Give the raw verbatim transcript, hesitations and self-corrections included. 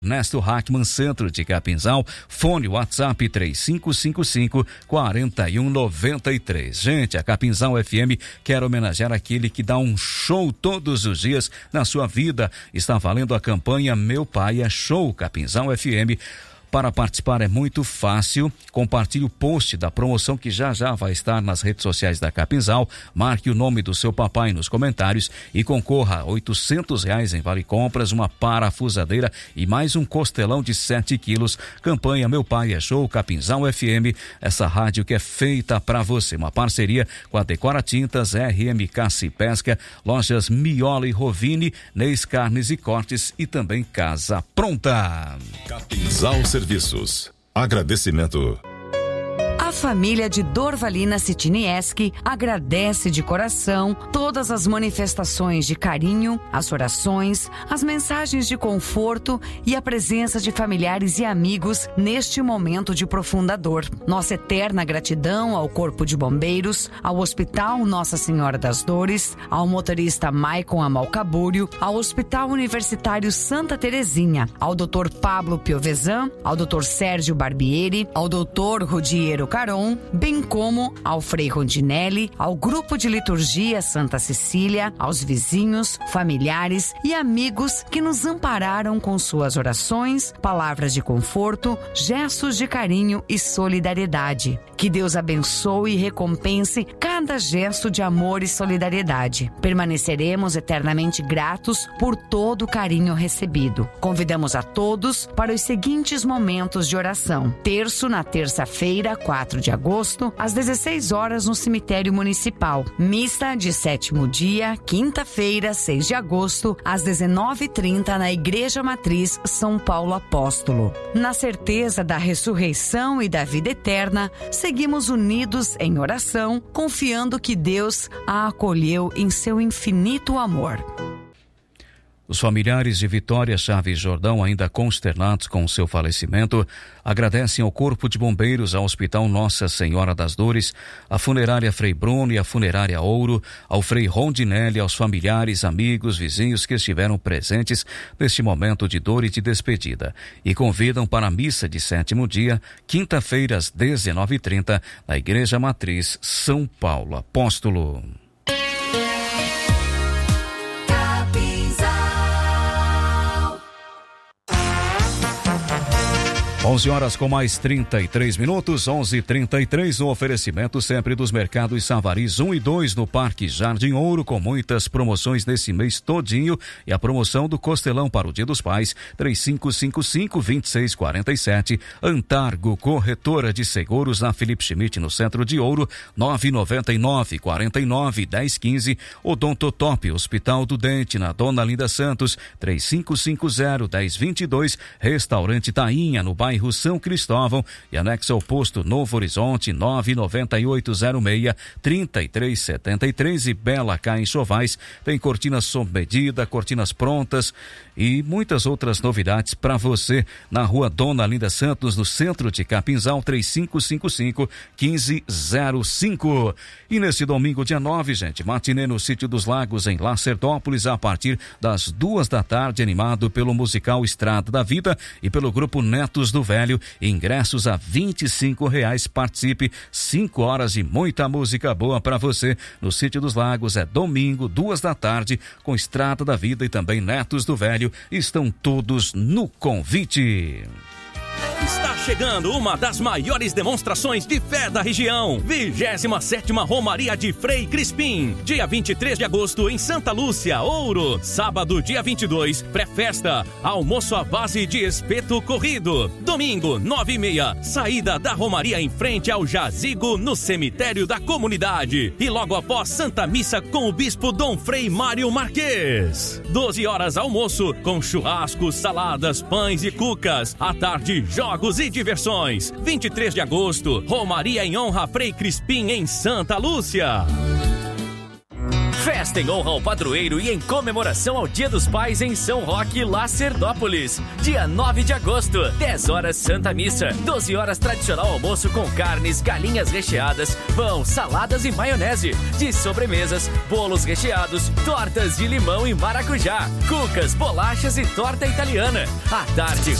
Ernesto Hackman, centro de Capinzal, fone WhatsApp três cinco cinco cinco, quatro um nove três. Gente, a Capinzal F M quer homenagear aquele que dá um show todos os dias na sua vida. Está valendo a campanha Meu Pai é Show Capinzal F M. Para participar é muito fácil, compartilhe o post da promoção que já já vai estar nas redes sociais da Capinzal, marque o nome do seu papai nos comentários e concorra a oitocentos reais em vale compras, uma parafusadeira e mais um costelão de sete quilos. Campanha Meu Pai é Show Capinzal F M, essa rádio que é feita para você. Uma parceria com a Decora Tintas, R M K Pesca, lojas Miola e Rovini, Neis Carnes e Cortes e também Casa Pronta. Capinzal Serviços. Agradecimento. A família de Dorvalina Sitnieski agradece de coração todas as manifestações de carinho, as orações, as mensagens de conforto e a presença de familiares e amigos neste momento de profunda dor. Nossa eterna gratidão ao Corpo de Bombeiros, ao Hospital Nossa Senhora das Dores, ao motorista Maicon Amalcabúrio, ao Hospital Universitário Santa Terezinha, ao doutor Pablo Piovesan, ao doutor Sérgio Barbieri, ao doutor Rodiero Caron, bem como ao Frei Rondinelli, ao Grupo de Liturgia Santa Cecília, aos vizinhos, familiares e amigos que nos ampararam com suas orações, palavras de conforto, gestos de carinho e solidariedade. Que Deus abençoe e recompense cada gesto de amor e solidariedade. Permaneceremos eternamente gratos por todo o carinho recebido. Convidamos a todos para os seguintes momentos de oração. Terço na terça-feira, quatro de agosto, às dezesseis horas no cemitério municipal. Missa de sétimo dia, quinta-feira, seis de agosto, às dezenove e trinta na Igreja Matriz São Paulo Apóstolo. Na certeza da ressurreição e da vida eterna, seguimos unidos em oração, confiando que Deus a acolheu em seu infinito amor. Os familiares de Vitória Chaves Jordão, ainda consternados com o seu falecimento, agradecem ao Corpo de Bombeiros, ao Hospital Nossa Senhora das Dores, à Funerária Frei Bruno e à Funerária Ouro, ao Frei Rondinelli, aos familiares, amigos, vizinhos que estiveram presentes neste momento de dor e de despedida. E convidam para a missa de sétimo dia, quinta-feira, às dezenove e trinta, na Igreja Matriz São Paulo Apóstolo. onze horas com mais trinta e três minutos, onze e trinta e três, no oferecimento sempre dos mercados Savaris um e dois no Parque Jardim Ouro, com muitas promoções nesse mês todinho, e a promoção do Costelão para o Dia dos Pais, três cinco cinco cinco, dois seis quatro sete, Antargo Corretora de Seguros na Felipe Schmidt no centro de Ouro, nove nove nove, quatro nove, um zero um cinco, Odontotop Hospital do Dente na Dona Linda Santos, três cinco cinco zero, um zero dois dois, Restaurante Tainha no bairro São Cristóvão e anexo ao posto Novo Horizonte, nove nove oito zero seis, três três sete três, e Bela Cá Enxovais tem cortinas sob medida, cortinas prontas e muitas outras novidades para você na rua Dona Linda Santos, no centro de Capinzal, três cinco cinco cinco, um cinco zero cinco. E nesse domingo, dia nove, gente, matinê no Sítio dos Lagos, em Lacerdópolis, a partir das duas da tarde, animado pelo musical Estrada da Vida e pelo grupo Netos do Velho, ingressos a vinte e cinco reais. Participe, cinco horas e muita música boa para você no Sítio dos Lagos. É domingo, duas da tarde, com Estrada da Vida e também Netos do Velho. Estão todos no convite. Está chegando uma das maiores demonstrações de fé da região. vigésima sétima Romaria de Frei Crispim. Dia vinte e três de agosto em Santa Lúcia, Ouro. Sábado, dia vinte e dois, pré-festa. Almoço à base de espeto corrido. Domingo, nove e meia, saída da Romaria em frente ao jazigo no cemitério da comunidade. E logo após Santa Missa com o bispo Dom Frei Mário Marques. doze horas almoço com churrascos, saladas, pães e cucas. À tarde, jogos e diversões. vinte e três de agosto, Romaria em honra a Frei Crispim em Santa Lúcia. Festa em honra ao padroeiro e em comemoração ao Dia dos Pais em São Roque, Lacerdópolis. Dia nove de agosto, dez horas Santa Missa, doze horas tradicional almoço com carnes, galinhas recheadas, pão, saladas e maionese. De sobremesas, bolos recheados, tortas de limão e maracujá, cucas, bolachas e torta italiana. À tarde,